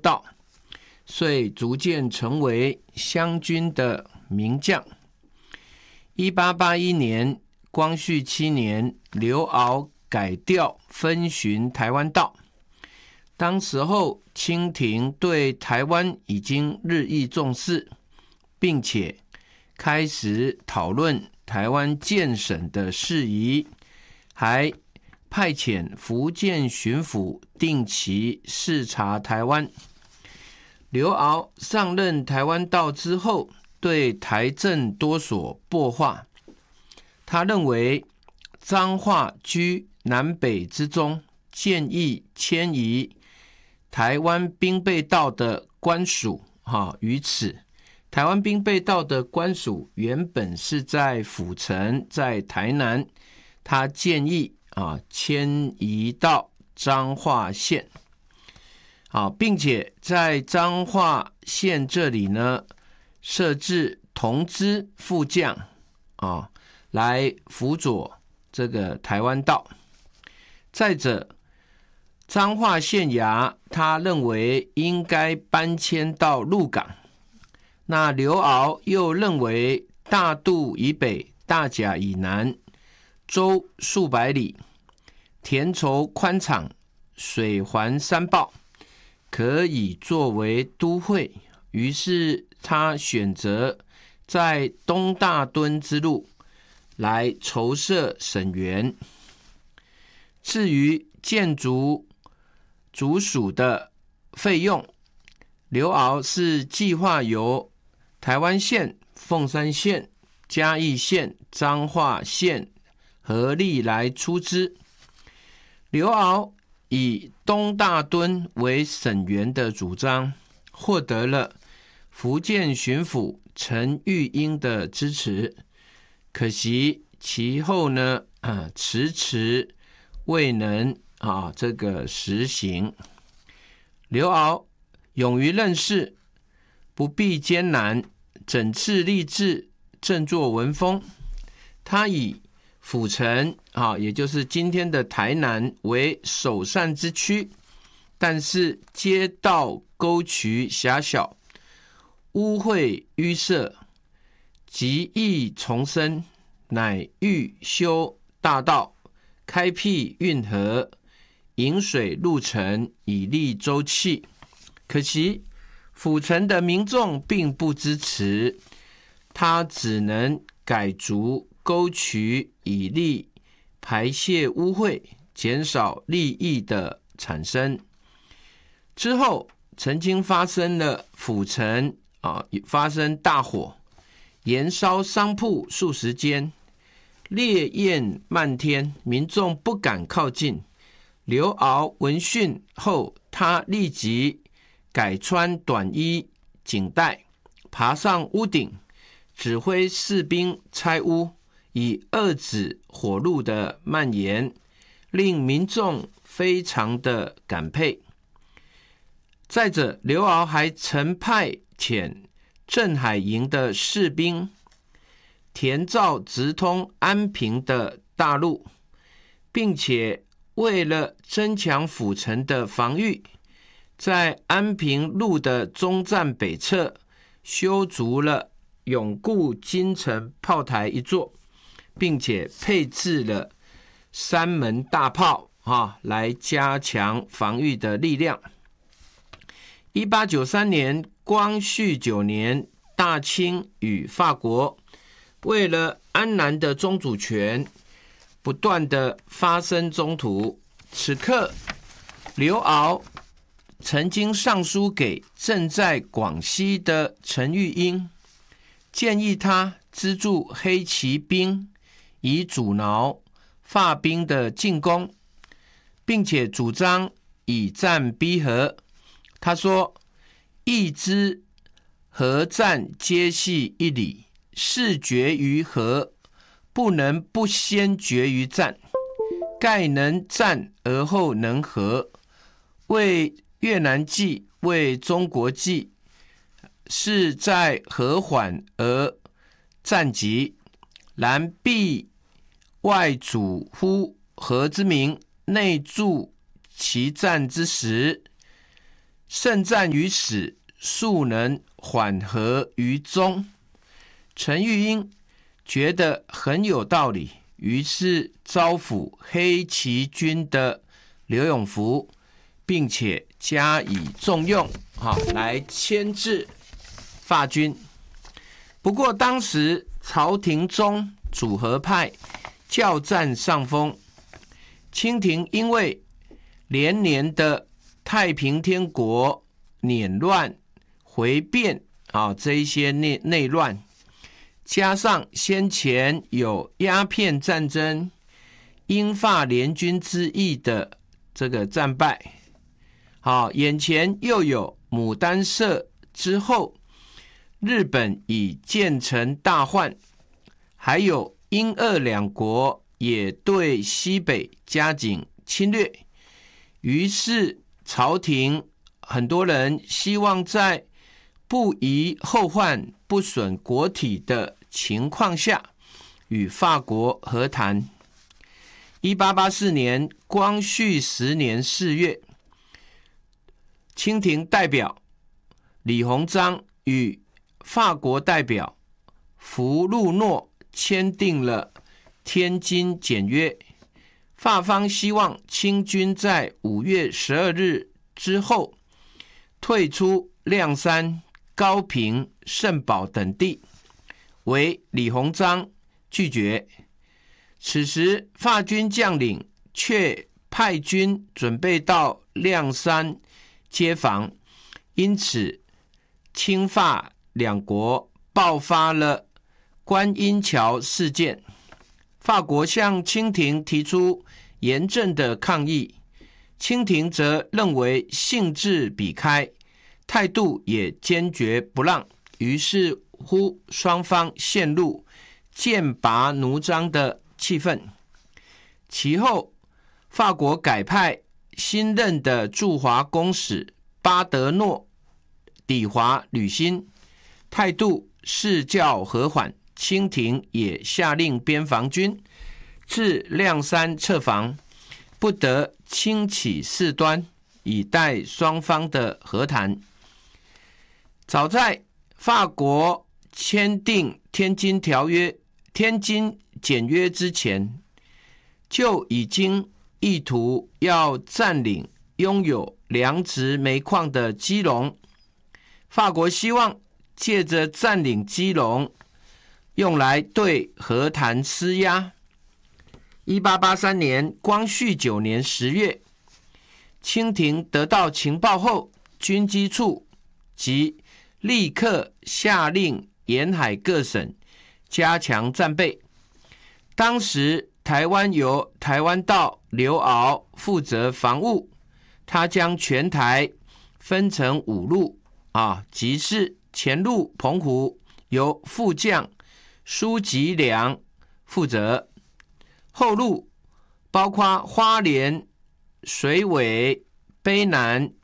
道，遂逐渐成为湘军的名将。1881年，光绪7年，刘骜改调分巡台湾道。当时候清廷对台湾已经日益重视，并且开始讨论台湾建省的事宜，还派遣福建巡抚定期视察台湾。刘骜上任台湾道之后，对台政多所擘画。他认为彰化居南北之中，建议迁移台湾兵备道的官署于此。台湾兵备道的官署原本是在府城，在台南，他建议迁移到彰化县，并且在彰化县这里呢，设置同知副将来辅佐这个台湾道。再者，彰化县衙他认为应该搬迁到鹿港，那刘骜又认为大肚以北、大甲以南，周数百里，田畴宽敞，水环山抱，可以作为都会。于是他选择在东大墩之路来筹设省园。至于建筑主属的费用，刘骜是计划由台湾县、凤山县、嘉义县、彰化县合力来出资。刘骜以东大墩为省园的主张，获得了福建巡抚陈玉英的支持。可惜其后呢，迟迟未能这个实行。刘骜勇于任事，不避艰难，整治吏治，振作文风。他以府城也就是今天的台南为首善之区，但是街道沟渠狭小，污秽淤塞，极易重生，乃欲修大道，开辟运河，引水入城，以利州气。可惜府城的民众并不支持，他只能改筑沟渠，以利排泄污秽，减少利益的产生。之后曾经发生了府城发生大火，燃烧商铺数十间，烈焰漫天，民众不敢靠近。刘骜闻讯后，他立即改穿短衣锦带，爬上屋顶，指挥士兵拆屋，以遏止火路的蔓延，令民众非常的感佩。再者，刘骜还曾派遣镇海营的士兵填造直通安平的大路，并且为了增强府城的防御，在安平路的中站北侧修筑了永固京城炮台一座，并且配置了3门大炮来加强防御的力量。1893年，光绪9年，大清与法国为了安南的宗主权，不断的发生冲突。此刻，刘骜曾经上书给正在广西的陈玉英，建议他资助黑旗兵，以阻挠法兵的进攻，并且主张以战逼和。他说：义之和战皆系一理，事决于和，不能不先决于战，盖能战而后能和。为越南计，为中国计，是在和缓而战急，然必外主乎和之名，内助其战之时， 胜战于始，速能缓和于中。陈玉英觉得很有道理，于是招抚黑旗军的刘永福，并且加以重用，来牵制法军。不过当时朝廷中主和派较占上风，清廷因为连年的太平天国捻乱回变这一些内乱，加上先前有鸦片战争、英法联军之役的这个战败，眼前又有牡丹社之后，日本已建成大患，还有英俄两国也对西北加紧侵略，于是朝廷很多人希望在不宜后患、不损国体的情况下与法国和谈。1884年光绪10年4月，清廷代表李鸿章与法国代表福禄诺签订了天津简约，法方希望清军在5月12日之后退出谅山、高平、圣保等地，为李鸿章拒绝。此时法军将领却派军准备到谅山接防，因此清法两国爆发了观音桥事件。法国向清廷提出严正的抗议，清廷则认为性质比开，态度也坚决不让，于是乎双方陷入剑拔弩张的气氛。其后法国改派新任的驻华公使巴德诺抵华履新，态度是较和缓，清廷也下令边防军至谅山设防，不得轻启事端，以待双方的和谈。早在法国签订天津简约之前，就已经意图要占领拥有良质煤矿的基隆。法国希望借着占领基隆，用来对和谈施压。1883年光绪9年10月，清廷得到情报后，军机处即立刻下令沿海各省加强战备。当时台湾由台湾道刘骜负责防务，他将全台分成5路，即是前路澎湖由副将苏吉良负责，后路包括花莲、水尾、卑南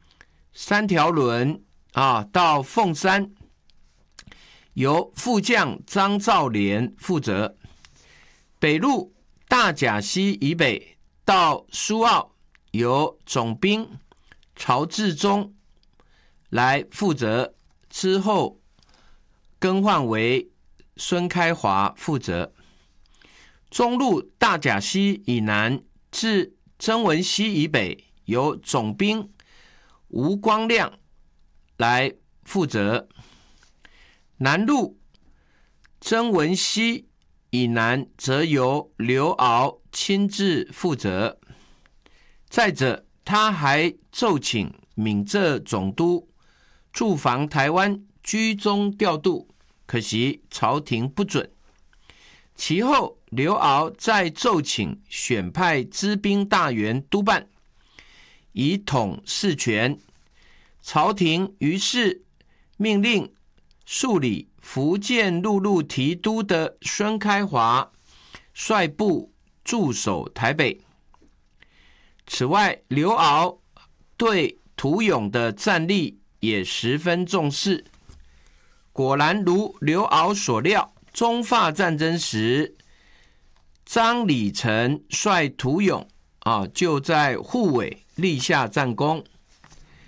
3条轮到凤山，由副将张兆廉负责。北路大甲溪以北到苏澳，由总兵曹志忠来负责，之后更换为孙开华负责。中路大甲溪以南至曾文溪以北，由总兵吴光亮来负责。南路曾文溪以南则由刘骜亲自负责。再者，他还奏请闽浙总督驻防台湾居中调度，可惜朝廷不准。其后刘骜再奏请选派资兵大员督办，以统事权。朝廷于是命令署理福建陆路提督的孙开华率部驻守台北。此外，刘骜对图勇的战力也十分重视。果然如刘骜所料，中法战争时，张李成率图勇就在沪尾立下战功。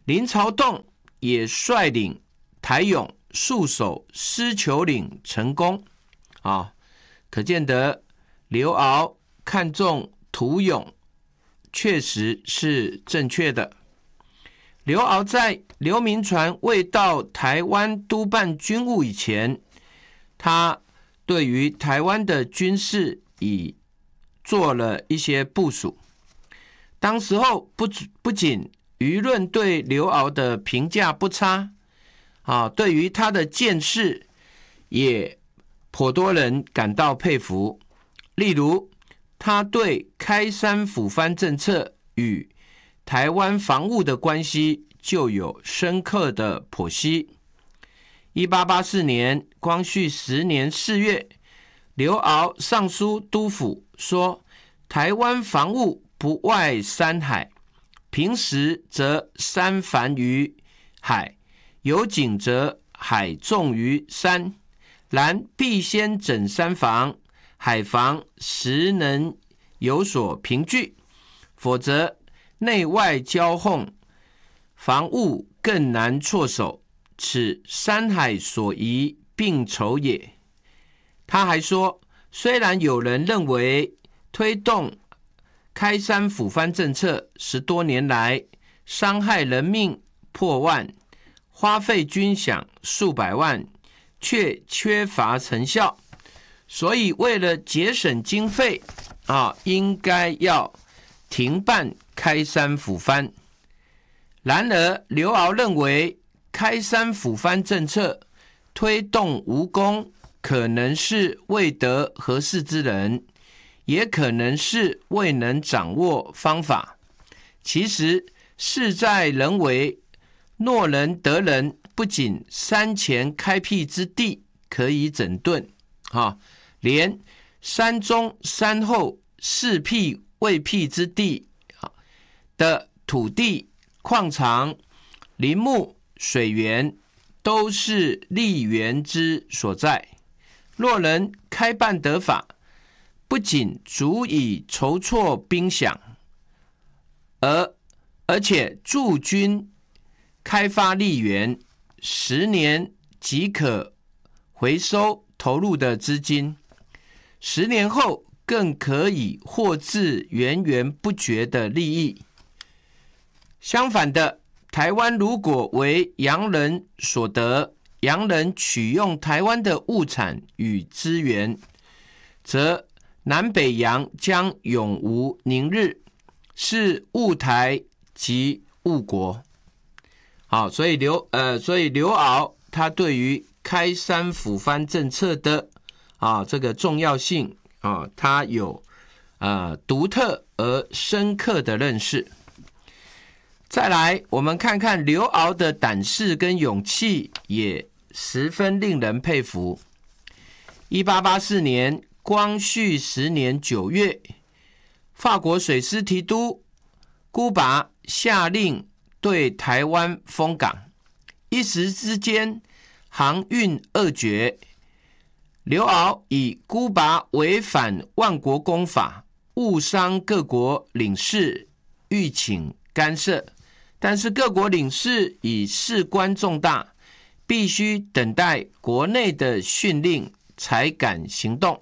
林朝栋也率领台勇戍守狮球岭成功可见得刘骜看重图勇确实是正确的。刘骜在刘铭传未到台湾督办军务以前，他对于台湾的军事已做了一些部署。当时候不仅舆论对刘骜的评价不差对于他的见识也颇多人感到佩服。例如他对开山抚番政策与台湾防务的关系就有深刻的剖析。1884年光绪10年4月，刘骜上书督府说，台湾防务不外山海，平时则山繁于海，有景则海重于山，然必先整山防，海防实能有所凭据，否则内外交哄，防务更难措手，此山海所宜并筹也。他还说，虽然有人认为推动开山抚番政策10多年来伤害人命破万，花费军饷数百万，却缺乏成效，所以为了节省经费应该要停办开山抚番。然而刘骜认为，开山抚番政策推动无功，可能是未得合适之人，也可能是未能掌握方法。其实事在人为，若能得人，不仅山前开辟之地可以整顿连山中山后适辟未辟之地的土地、矿场、林木、水源都是利源之所在。若能开办得法，不仅足以筹措兵饷，而且驻军开发利源，10年即可回收投入的资金，10年后更可以获致源源不绝的利益。相反的，台湾如果为洋人所得，洋人取用台湾的物产与资源，则南北洋将永无宁日，是误台及误国。所以刘骜他对于开山抚番政策的这个重要性他有独特而深刻的认识。再来，我们看看刘骜的胆识跟勇气也十分令人佩服。1884年光绪10年9月，法国水师提督孤拔下令对台湾封港，一时之间航运扼绝。刘骜以孤拔违反万国公法，误伤各国领事，欲请干涉，但是各国领事以事关重大，必须等待国内的训令才敢行动。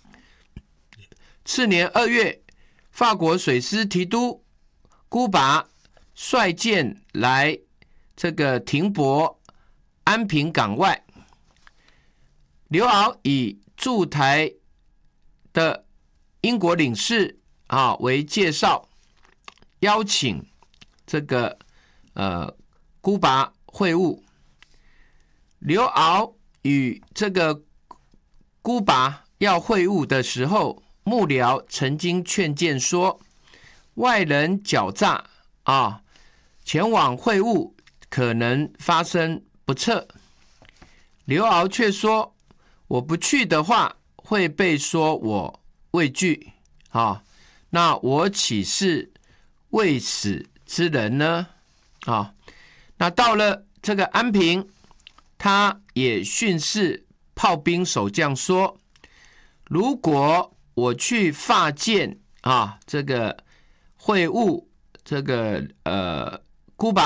次年2月，法国水师提督孤拔率舰来这个停泊安平港外，刘骜以驻台的英国领事为介绍，邀请这个孤拔会晤。刘骜与这个孤拔要会晤的时候，幕僚曾经劝谏说，外人狡诈前往会晤可能发生不测。刘骜却说，我不去的话会被说我畏惧那我岂是畏死之人呢那到了这个安平，他也训示炮兵守将说，如果我去法舰这个会晤这个孤拔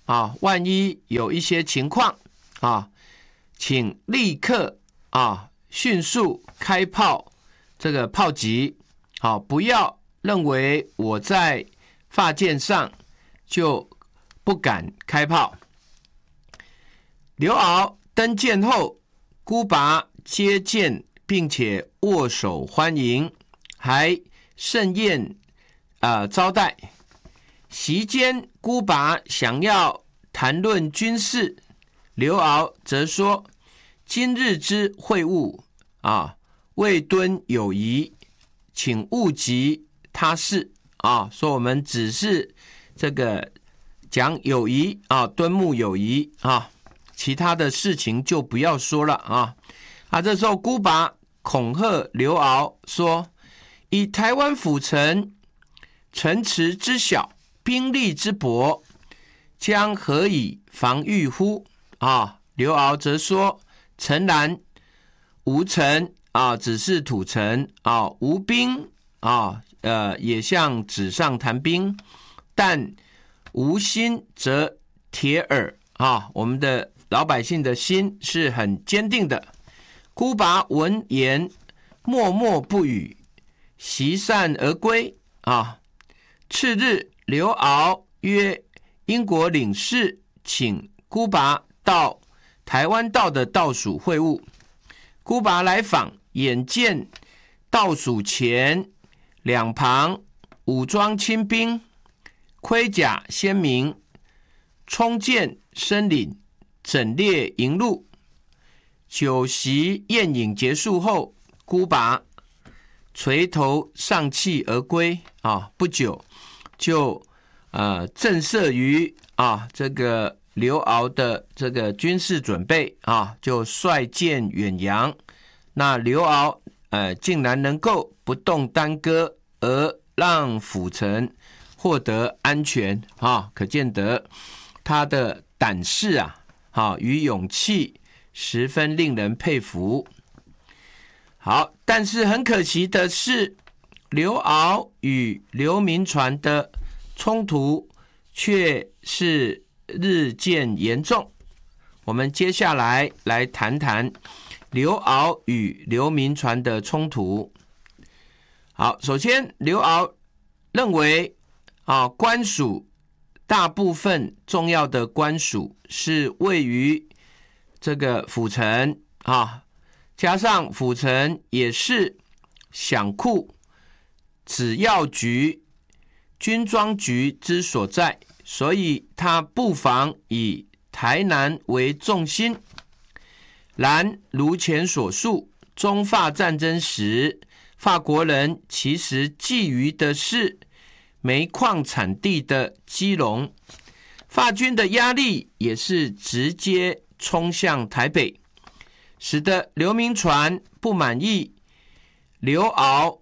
啊，万一有一些情况啊，请立刻啊迅速开炮这个炮击，好，不要认为我在法舰上就不敢开炮。刘骜登舰后，孤拔接见并且握手欢迎，还盛宴招待。席间，孤拔想要谈论军事，刘骜则说：“今日之会晤啊，未敦有仪，请勿及他事啊。”说我们只是这个讲友谊啊，敦睦友谊啊，其他的事情就不要说了啊。这时候孤拔恐吓刘骜说：“以台湾府城城池之小，兵力之薄，将何以防御乎？”刘骜则说：“诚然，无城只是土城无兵也像纸上谈兵，但无心则铁耳我们的老百姓的心是很坚定的。”孤拔闻言，默默不语，席散而归次日，刘骜约英国领事请孤拔到台湾道的道署会晤。孤拔来访，眼见道署前两旁武装亲兵，盔甲鲜明，冲剑深领，整列迎入。酒席宴饮结束后，孤拔垂头丧气而归不久就震慑于这个刘骜的这个军事准备就率舰远洋。那刘骜竟然能够不动耽搁而让府城获得安全可见得他的胆识与勇气十分令人佩服。好，但是很可惜的是，刘骜与刘铭传的冲突却是日渐严重。我们接下来谈谈刘骜与刘铭传的冲突。好，首先刘骜认为官署大部分重要的官署是位于这个府城加上府城也是饷库、指药局、军装局之所在，所以他不妨以台南为重心。然如前所述，中法战争时，法国人其实觊觎的是煤矿产地的基隆，法军的压力也是直接冲向台北，使得刘铭传不满意刘骜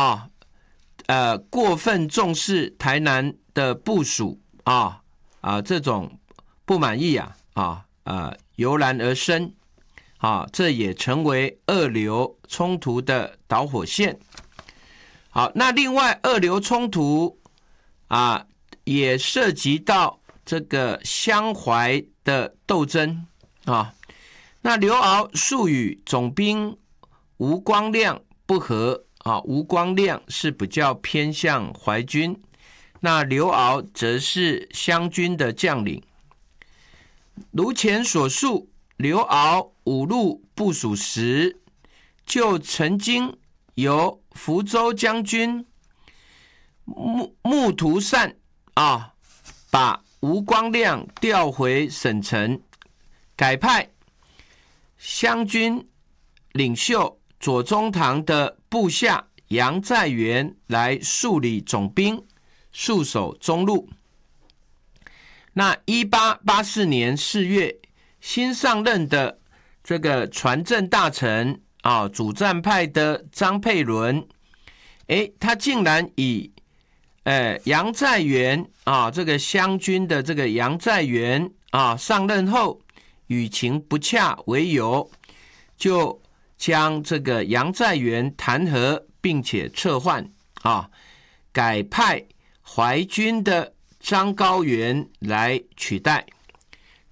过分重视台南的部署这种不满意油然而生这也成为二刘冲突的导火线。好，那另外二刘冲突也涉及到这个襄淮的斗争那刘骜素与总兵吴光亮不和吴光亮是比较偏向淮军，那刘骜则是湘军的将领。如前所述，刘骜五路部署时，就曾经由福州将军穆图善把吴光亮调回省城，改派湘军领袖左宗棠的部下杨在元来署理总兵，戍守中路。那1884年4月，新上任的这个船政大臣主战派的张佩伦，他竟然以杨在元这个湘军的这个杨在元上任后与情不洽为由，就将这个杨在元弹劾，并且撤换改派淮军的张高原来取代。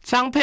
张佩